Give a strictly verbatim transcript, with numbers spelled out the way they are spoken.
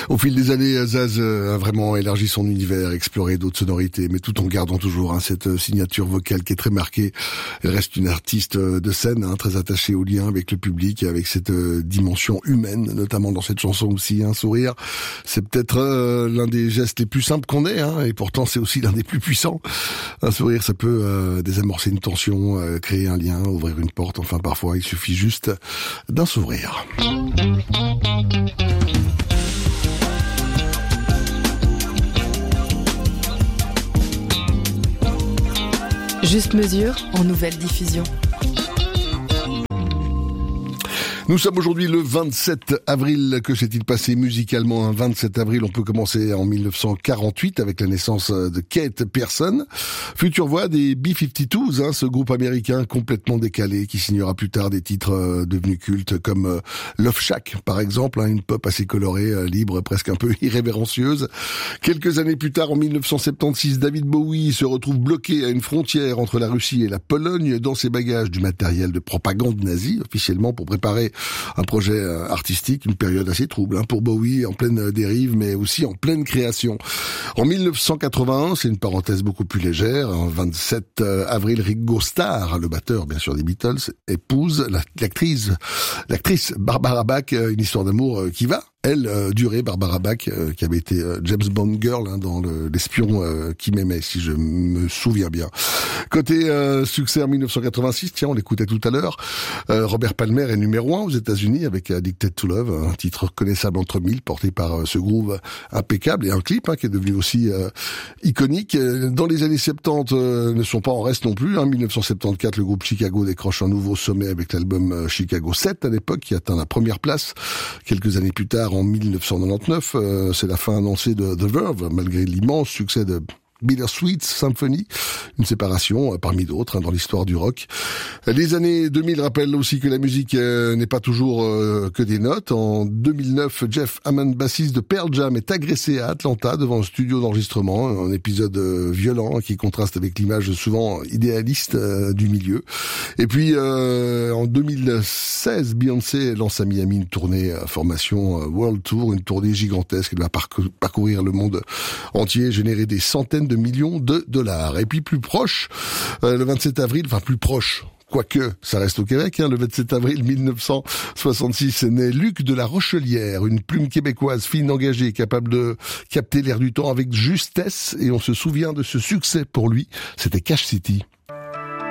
Au fil des années, Zaz a vraiment élargi son univers, exploré d'autres sonorités, mais tout en gardant toujours hein, cette signature vocale qui est très marquée. Elle reste une artiste de scène, hein, très attachée au lien avec le public, avec cette euh, dimension humaine, notamment dans cette chanson aussi. Un sourire, c'est peut-être euh, l'un des gestes les plus simples qu'on ait, hein, et pourtant c'est aussi l'un des plus puissants. Un sourire, ça peut euh, désamorcer une tension, euh, créer un lien, ouvrir une porte. Enfin, parfois, il suffit juste d'un sourire. Juste Mesure en nouvelle diffusion. Nous sommes aujourd'hui le vingt-sept avril. Que s'est-il passé musicalement un vingt-sept avril? On peut commencer en mille neuf cent quarante-huit avec la naissance de Kate Pierson, future voix des B cinquante-deux, hein, ce groupe américain complètement décalé qui signera plus tard des titres euh, devenus cultes comme euh, Love Shack par exemple, hein, une pop assez colorée, euh, libre, presque un peu irrévérencieuse. Quelques années plus tard, en mille neuf cent soixante-seize, David Bowie se retrouve bloqué à une frontière entre la Russie et la Pologne, dans ses bagages du matériel de propagande nazie, officiellement pour préparer un projet artistique, une période assez trouble hein, pour Bowie, en pleine dérive, mais aussi en pleine création. En mille neuf cent quatre-vingt-un, c'est une parenthèse beaucoup plus légère, en vingt-sept avril, Ringo Starr, le batteur bien sûr des Beatles, épouse l'actrice, l'actrice Barbara Bach, une histoire d'amour qui va elle, euh, durer, Barbara Bach, euh, qui avait été euh, James Bond Girl hein, dans le, l'espion euh, qui m'aimait, si je me souviens bien. Côté euh, succès en mille neuf cent quatre-vingt-six, tiens, on l'écoutait tout à l'heure, euh, Robert Palmer est numéro un aux États-Unis avec Addicted to Love, un titre reconnaissable entre mille, porté par euh, ce groove impeccable, et un clip hein, qui est devenu aussi euh, iconique. Dans les années soixante-dix, euh, ne sont pas en reste non plus. En hein. mille neuf cent soixante-quatorze, le groupe Chicago décroche un nouveau sommet avec l'album euh, Chicago sept à l'époque, qui atteint la première place. Quelques années plus tard, en mille neuf cent quatre-vingt-dix-neuf, euh, c'est la fin annoncée de The Verve, malgré l'immense succès de Bittersweet Symphony, une séparation euh, parmi d'autres hein, dans l'histoire du rock. Les années deux mille rappellent aussi que la musique euh, n'est pas toujours euh, que des notes. En deux mille neuf, Jeff Hammond, bassiste de Pearl Jam, est agressé à Atlanta devant un studio d'enregistrement, un épisode euh, violent qui contraste avec l'image souvent idéaliste euh, du milieu. Et puis euh, en deux mille seize, Beyoncé lance à Miami une tournée à formation euh, World Tour, une tournée gigantesque. Elle va parcou- parcourir le monde entier, générer des centaines de millions de dollars. Et puis plus proche, euh, le vingt-sept avril, enfin plus proche, quoique ça reste au Québec, hein, le vingt-sept avril mille neuf cent soixante-six, naît Luc de la Rochelière, une plume québécoise fine engagée, capable de capter l'air du temps avec justesse, et on se souvient de ce succès pour lui, c'était Cash City.